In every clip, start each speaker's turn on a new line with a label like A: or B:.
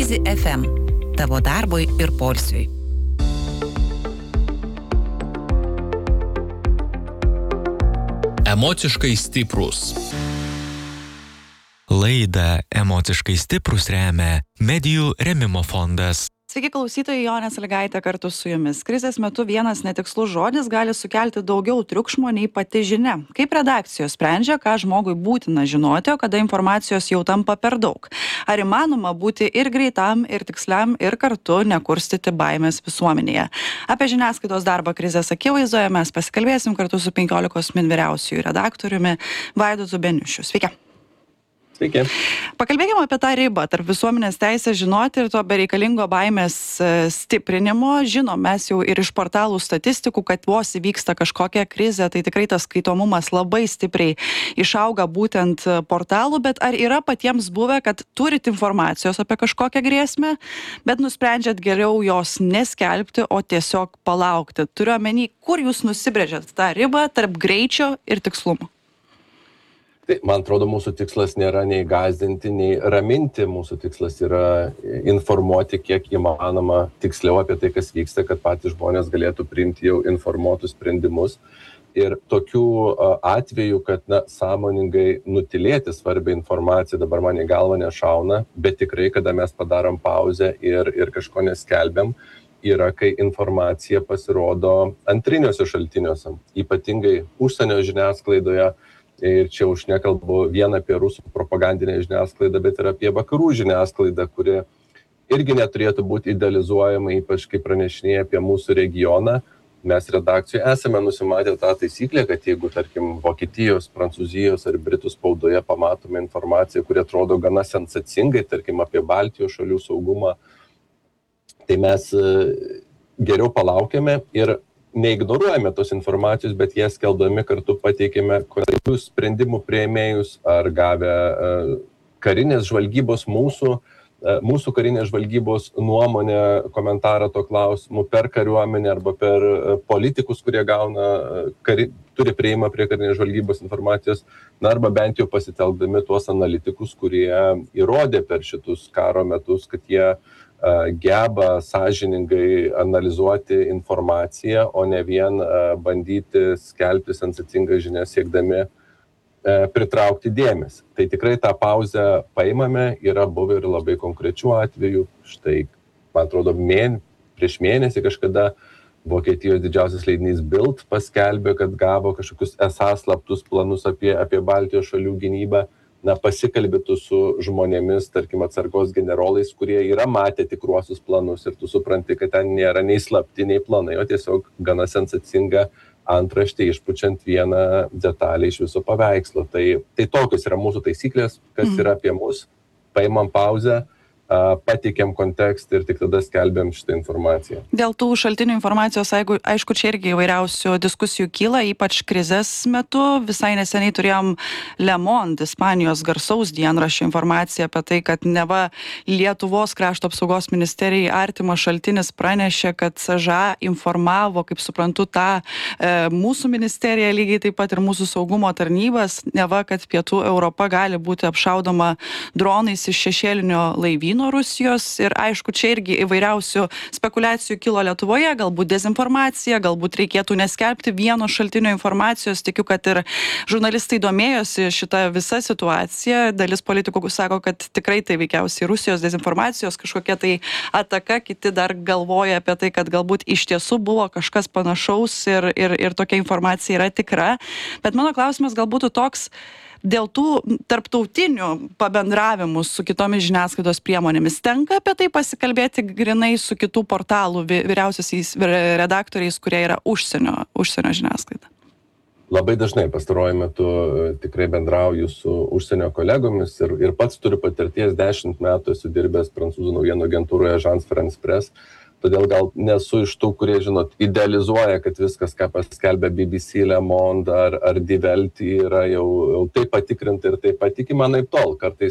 A: Easy FM. Tavo darbui ir poilsiui.
B: Emociškai stiprus.
C: Laidą Emociškai stiprus remia Medijų rėmimo fondas.
D: Sveiki klausytojai, Jonė Sąlygaitė kartu su jumis. Krizės metu vienas netikslus žodis gali sukelti daugiau triukšmo nei pati žinia. Kaip redakcijos sprendžia, ką žmogui būtina žinoti, o kada informacijos jau tampa per daug? Ar įmanoma būti ir greitam, ir tiksliam, ir kartu nekurstyti baimės visuomenėje? Apie žiniasklaidos darbą krizės akivaizdoje mes pasikalbėsim kartu su 15 min vyriausiųjų redaktoriumi Vaidotu Beniušiu. Sveiki.
E: Sveiki.
D: Pakalbėkime apie tą ribą tarp visuomenės teisės žinoti ir to bereikalingo baimės stiprinimo. Žinom mes jau ir iš portalų statistikų, kad vos įvyksta kažkokia krizė, tai tikrai tas skaitomumas labai stipriai išauga būtent portalų, bet ar yra patiems buvę, kad turit informacijos apie kažkokią grėsmę, bet nusprendžiat geriau jos neskelbti, o tiesiog palaukti? Turiu omeny, kur jūs nusibrėžiat tą ribą tarp greičio ir tikslumo?
E: Tai, man atrodo, mūsų tikslas nėra nei gąsdinti, nei raminti. Mūsų tikslas yra informuoti kiek įmanoma tiksliau apie tai, kas vyksta, kad patys žmonės galėtų priimti jau informuotus sprendimus. Ir tokių atvejų, kad sąmoningai nutilėti svarbią informaciją, dabar man į galvą nešauna, bet tikrai, kada mes padarom pauzę ir kažko neskelbiam, yra, kai informacija pasirodo antriniuose šaltiniuose, ypatingai užsienio žiniasklaidoje. Ir čia už nekalbu vien apie rusų propagandinę žiniasklaidą, bet ir apie vakarų žiniasklaidą, kuri irgi neturėtų būti idealizuojama, ypač kai pranešinėja apie mūsų regioną. Mes redakcijoje esame nusimatę tą taisyklę, kad jeigu, tarkim, Vokietijos, Prancūzijos ar Britų spaudoje pamatome informaciją, kuri atrodo gana sensacingai, tarkim, apie Baltijos šalių saugumą, tai mes geriau palaukiame ir neignoruojame tos informacijos, bet jas skelbdami kartu pateikėme konkrečius sprendimų priėmėjus ar gavę karinės žvalgybos mūsų karinės žvalgybos nuomonę, komentarą to klausimu per kariuomenę arba per politikus, kurie turi prieimą prie karinės žvalgybos informacijos, arba bent jau pasitelkdami tuos analitikus, kurie įrodė per šitus karo metus, kad jie geba sąžiningai analizuoti informaciją, o ne vien bandyti skelbti sensacingas žinias siekdami pritraukti dėmesį. Tai tikrai tą pauzę paimame, yra buvę ir labai konkrečių atvejų. Štai, man atrodo, prieš mėnesį kažkada Vokietijos didžiausias leidinys Bild paskelbė, kad gavo kažkokius slaptus planus apie Baltijos šalių gynybą. Pasikalbėtų su žmonėmis, tarkim, atsargos generolais, kurie yra matę tikruosius planus ir tu supranti, kad ten nėra nei slapti, nei planai, o tiesiog gana sensacinga antraštė išpučiant vieną detalę iš viso paveikslo. Tai tokios yra mūsų taisyklės, kas yra apie mus, paimam pauzę, pateikiam kontekstą ir tik tada skelbiam šitą informaciją.
D: Dėl tų šaltinių informacijos, aišku, čia irgi įvairiausių diskusijų kyla, ypač krizės metu. Visai neseniai turėjom Le Monde, Ispanijos garsaus dienraščio informaciją apie tai, kad neva Lietuvos krašto apsaugos ministerijai artimas šaltinis pranešė, kad SŽA informavo, kaip suprantu, tą mūsų ministeriją, lygiai taip pat ir mūsų saugumo tarnybas, neva, kad Pietų Europa gali būti apšaudoma dronais iš šešėlinio laivyno Rusijos. Ir aišku, čia irgi įvairiausių spekulacijų kilo Lietuvoje, galbūt dezinformacija, galbūt reikėtų neskelbti vieno šaltinio informacijos. Tikiu, kad ir žurnalistai domėjosi šitą visą situaciją. Dalis politikų sako, kad tikrai tai veikiausiai Rusijos dezinformacijos kažkokia tai ataka, kiti dar galvoja apie tai, kad galbūt iš tiesų buvo kažkas panašaus ir tokia informacija yra tikra. Bet mano klausimas galbūt toks, dėl tų tarptautinių pabendravimų su kitomis žiniasklaidos priemonėmis tenka apie tai pasikalbėti grinai su kitų portalų vyriausiaisiais redaktoriais, kurie yra užsienio žiniasklaida?
E: Labai dažnai pastaruoju metu tikrai bendrauju su užsienio kolegomis ir pats turiu patirties, 10 metų esu dirbęs prancūzų naujienų agentūroje Agence France Presse. Todėl gal nesu iš tų, kurie, idealizuoja, kad viskas, ką paskelbė BBC, Le Monde ar Die Welt yra jau taip patikrinta ir taip patikima, naip tol.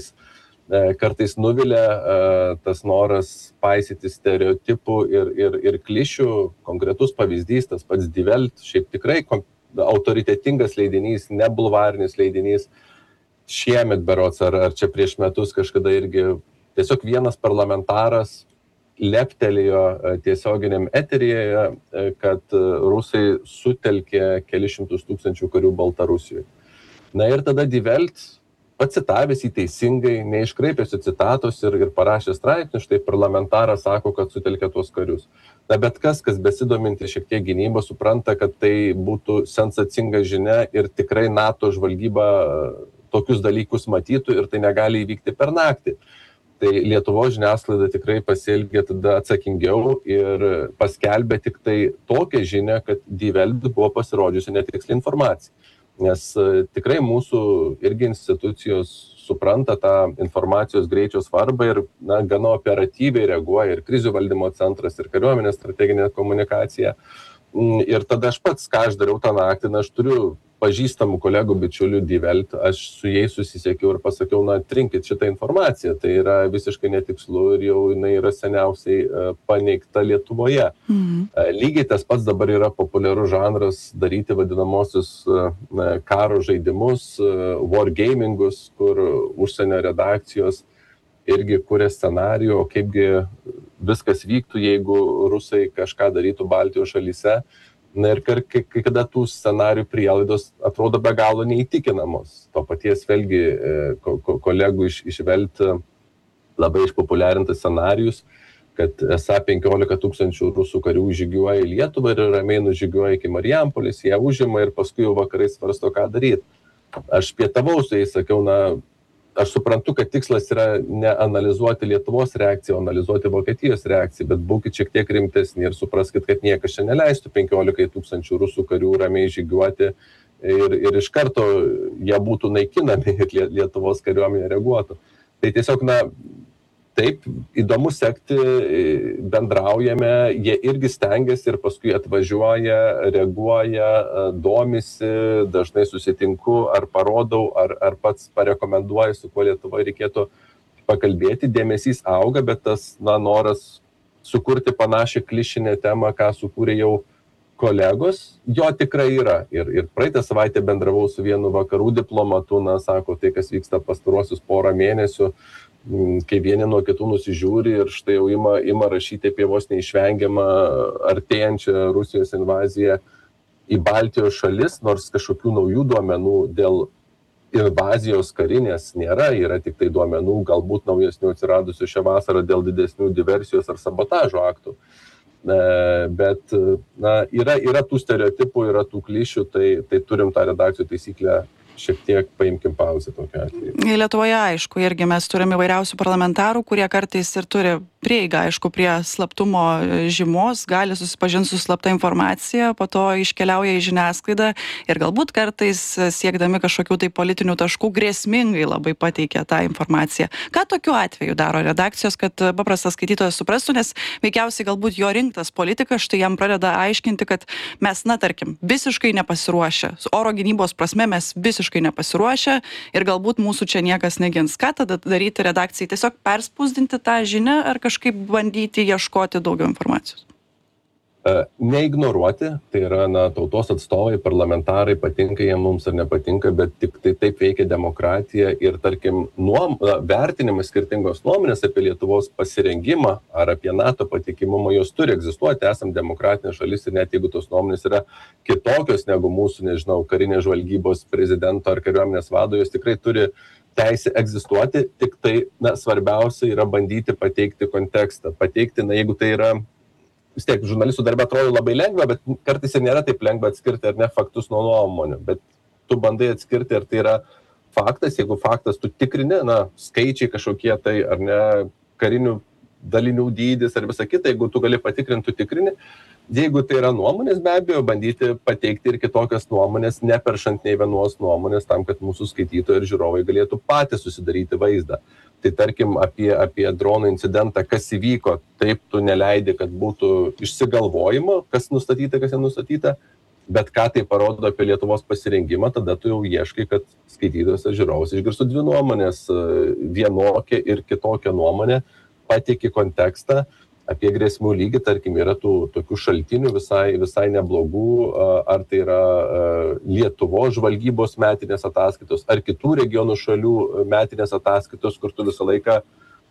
E: Kartais nuvilia tas noras paisyti stereotipų ir klišių. Konkretus pavyzdys, tas pats Die Welt, šiaip tikrai autoritetingas leidinys, ne bulvarinis leidinys. Šiemet berods, ar čia prieš metus kažkada irgi tiesiog vienas parlamentaras leptelėjo tiesioginiam eteryje, kad rusai sutelkė kelius šimtus tūkstančių karių Baltarusijoje. Na ir tada Die Welt, pacitavęs jį teisingai, neiškraipėsi citatos ir parašė straipsnį, štai parlamentaras sako, kad sutelkė tuos karius. Na bet kas besidominti šiek tiek gynybą, supranta, kad tai būtų sensacinga žinia ir tikrai NATO žvalgyba tokius dalykus matytų ir tai negali įvykti per naktį. Tai Lietuvos žiniasklaida tikrai pasielgė tada atsakingiau ir paskelbė tik tai tokią žinią, kad Die Welt buvo pasirodžiusi netiksli informacija. Nes tikrai mūsų irgi institucijos supranta tą informacijos greičio svarbą ir gana operatyviai reaguoja ir krizių valdymo centras, ir kariuomenės strateginė komunikacija. Ir tada aš pats, ką aš dariau tą naktį, aš turiu pažįstamų kolegų bičiulių Die Welt, aš su jais susisiekiau ir pasakiau, trinkit šitą informaciją, tai yra visiškai netikslu ir jau jinai yra seniausiai paneigta Lietuvoje. Lygiai tas pats dabar yra populiarus žanras daryti vadinamosius karo žaidimus, wargamingus, kur užsienio redakcijos irgi kuria scenarijų, kaipgi viskas vyktų, jeigu rusai kažką darytų Baltijos šalyse. Na ir kai kada tų scenarijų prielaidos atrodo be galo neįtikinamos. To paties vėlgi kolegų iš Welt labai išpopuliarintas scenarijus, kad esą 15 tūkstančių rusų karių žygiuoja į Lietuvą ir ramiai nužygiuoja iki Marijampolės, jie užima ir paskui jau vakarai svarsto, ką daryti. Aš pietavau su jais, sakiau, aš suprantu, kad tikslas yra ne analizuoti Lietuvos reakciją, o analizuoti Vokietijos reakciją, bet būkit šiek tiek rimtesni ir supraskit, kad niekas čia neleistų 15 tūkstančių rusų karių ramiai žygiuoti ir iš karto jie būtų naikinami ir Lietuvos kariuomenė reaguotų. Tai tiesiog, taip, įdomu sekti, bendraujame, jie irgi stengiasi ir paskui atvažiuoja, reaguoja, domisi, dažnai susitinku, ar parodau, ar pats parekomenduoju, su kuo Lietuvoje reikėtų pakalbėti. Dėmesys auga, bet tas noras sukurti panašią klišinę temą, ką sukūrė jau kolegos, jo tikrai yra. Ir praeitą savaitę bendravau su vienu vakarų diplomatu, sako, tai, kas vyksta pastaruosius porą mėnesių, kai vieni nuo kitų nusižiūri ir štai jau ima rašyti apie vos neišvengiamą artėjančią Rusijos invaziją į Baltijos šalis, nors kažkokių naujų duomenų dėl invazijos karinės nėra, yra tik tai duomenų, galbūt naujesnių atsiradusių šią vasarą dėl didesnių diversijos ar sabotažo aktų. Bet yra tų stereotipų, yra tų klišių, tai turim tą redakcijų taisyklę šiek tiek paimkim pauzę tokiu atveju.
D: Lietuvoje, aišku, irgi mes turime įvairiausių parlamentarų, kurie kartais ir turi prieigą, aišku, prie slaptumo žymos, gali susipažinti su slapta informacija, po to iškeliauja į žiniasklaidą ir galbūt kartais siekdami kažkokių tai politinių taškų grėsmingai labai pateikia tą informaciją. Ką tokiu atveju daro redakcijos, kad paprastas skaitytojas suprastų, nes veikiausiai galbūt jo rinktas politikas štai jam pradeda aiškinti, kad mes, tarkim, visiškai nepasiruošę, oro gynybos prasme mes visiškai nepasiruošę ir galbūt mūsų čia niekas negins. Ką tada daryti redakcijai? Tiesiog perspausdinti tą žinią ar kažkaip bandyti ieškoti daugiau informacijos?
E: Neignoruoti, tai yra tautos atstovai, parlamentarai, patinka jie mums ar nepatinka, bet tik tai taip veikia demokratija ir, tarkim, vertinimas skirtingos nuomonės apie Lietuvos pasirengimą ar apie NATO patikimumą, jos turi egzistuoti, esam demokratinė šalis ir net jeigu tos nuomonės yra kitokios negu mūsų, karinės žvalgybos prezidento ar kariuomenės vado, jos tikrai turi teisė egzistuoti, tik tai svarbiausia yra bandyti pateikti kontekstą, jeigu tai yra, vis tiek, žurnalistų darbė atrodo labai lengva, bet kartais ir nėra taip lengva atskirti ar ne faktus nuo nuomonių, bet tu bandai atskirti, ar tai yra faktas, jeigu faktas tu tikrini, skaičiai kažkokie tai, ar ne, karinių dalinių dydis ar visa kita, jeigu tu gali patikrinti, tu tikrini. Jeigu tai yra nuomonės, be abejo, bandyti pateikti ir kitokias nuomonės, neperšant nei vienos nuomonės, tam, kad mūsų skaitytojai ir žiūrovai galėtų patys susidaryti vaizdą. Tai tarkim apie dronų incidentą, kas įvyko, taip tu neleidi, kad būtų išsigalvojimo, kas nustatyta, kas nenustatyta, bet ką tai parodo apie Lietuvos pasirengimą, tada tu jau ieškai, kad skaitytojas ir žiūrovas išgirstų dvi nuomonės, vienokią ir kitokią nuomonę, pateiki kontekstą. Apie grėsmių lygį, tarkim, yra tų tokių šaltinių visai neblogų, ar tai yra Lietuvos žvalgybos metinės ataskaitos, ar kitų regionų šalių metinės ataskaitos, kur tu visą laiką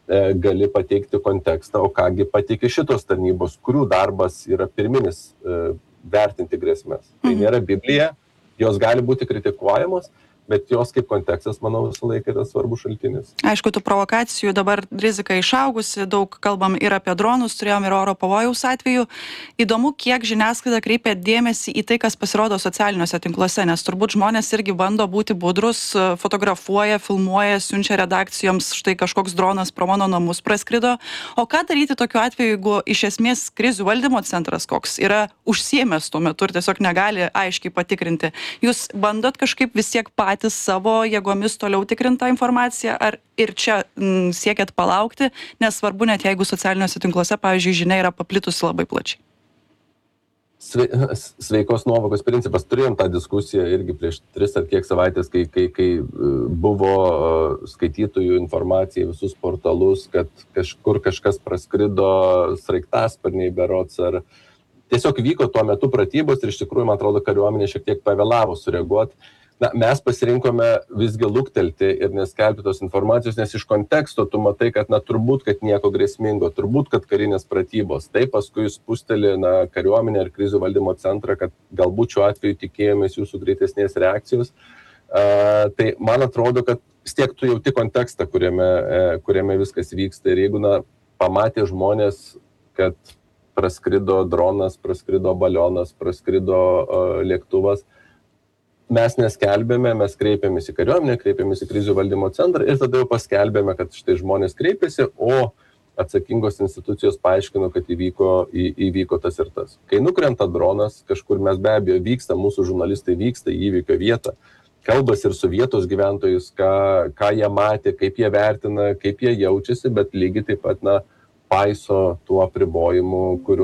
E: gali pateikti kontekstą, o kągi pateikia šitos tarnybos, kurių darbas yra pirminis vertinti grėsmės. Tai nėra Biblija, jos gali būti kritikuojamos, bet jos kaip kontekstas, manau, visą laiką yra svarbus šaltinis.
D: Aišku, tų provokacijų dabar rizika išaugusi, daug kalbam ir apie dronus, turėjom ir oro pavojaus atveju. Įdomu, kiek žiniasklaida kreipia dėmesį į tai, kas pasirodo socialiniuose tinkluose, nes turbūt žmonės irgi bando būti budrus, fotografuoja, filmuoja, siunčia redakcijoms, štai kažkoks dronas pro mano namus praskrido. O ką daryti tokiu atveju, jeigu iš esmės krizių valdymo centras koks yra užsiėmęs tuo metu ir tiesiog negali aiškiai patikrinti? Jūs bandot kažkaip vis tiek patys savo jėgomis toliau tikrintą informaciją, ar ir čia siekiat palaukti, nes svarbu net jeigu socialiniuose tinkluose, pavyzdžiui, žinia yra paplitusi labai plačiai?
E: Sveikos nuovokos principas. Turėjom tą diskusiją irgi prieš 3 ar kiek savaitės, kai buvo skaitytojų informacija į visus portalus, kad kažkur kažkas praskrido, sraigtasparniai berods, ar tiesiog vyko tuo metu pratybos ir iš tikrųjų, man atrodo, kariuomenė šiek tiek pavėlavo sureaguoti. Mes pasirinkome visgi luktelti ir neskelbti tos informacijos, nes iš konteksto tu matai, kad turbūt, kad nieko grėsmingo, turbūt, kad karinės pratybos. Tai paskui spusteli kariuomenė ir krizių valdymo centrą, kad galbūt šiuo atveju tikėjomės jūsų greitesnės reakcijos. Tai man atrodo, kad vis tiek tu jauti kontekstą, kuriame viskas vyksta. Ir jeigu pamatė žmonės, kad praskrido dronas, praskrido balionas, praskrido lėktuvas, mes neskelbėme, mes kreipėmės į kariuomenę, kreipėmės į krizių valdymo centrą ir tada jau paskelbėme, kad štai žmonės kreipėsi, o atsakingos institucijos paaiškino, kad įvyko tas ir tas. Kai nukrenta dronas, kažkur mes be abejo vyksta, mūsų žurnalistai vyksta į įvykio vietą, kalbasi ir su vietos gyventojus, ką jie matė, kaip jie vertina, kaip jie jaučiasi, bet lygiai taip pat paiso tų apribojimų, kuriuo